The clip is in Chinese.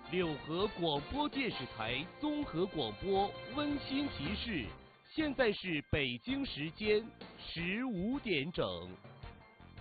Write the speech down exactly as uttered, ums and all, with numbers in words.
六合广播电视台综合广播温馨提示：现在是北京时间十五点整。